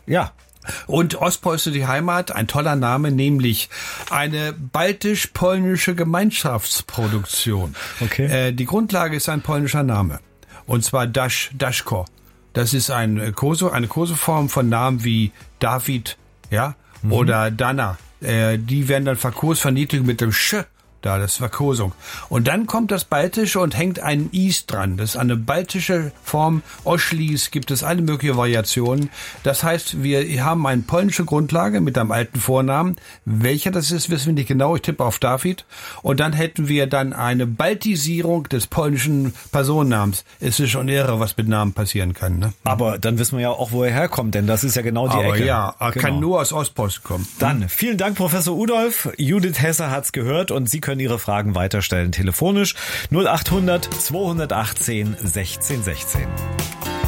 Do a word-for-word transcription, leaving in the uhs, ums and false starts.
Ja. Und Ostpreuße die Heimat, ein toller Name, nämlich eine baltisch-polnische Gemeinschaftsproduktion. Okay. Äh, die Grundlage ist ein polnischer Name. Und zwar Dasz, Daszko. Das ist ein Koso, eine Koseform von Namen wie David, ja, mhm. oder Dana. Äh, die werden dann verkostet, verniedlicht mit dem Sch. Da, das ist Verkosung. Und dann kommt das Baltische und hängt ein Is dran. Das ist eine baltische Form. Oschlis gibt es alle möglichen Variationen. Das heißt, wir haben eine polnische Grundlage mit einem alten Vornamen. Welcher das ist, wissen wir nicht genau. Ich tippe auf David. Und dann hätten wir dann eine Baltisierung des polnischen Personennamens. Es ist schon irre, was mit Namen passieren kann. Ne? Aber dann wissen wir ja auch, wo er herkommt, denn das ist ja genau die Aber Ecke. ja, er genau. kann nur aus Ostpreußen kommen. Dann vielen Dank, Professor Udolf. Judith Hesse hat's gehört und Sie können Ihre Fragen weiterstellen telefonisch null acht hundert zweihundertachtzehn sechzehn sechzehn.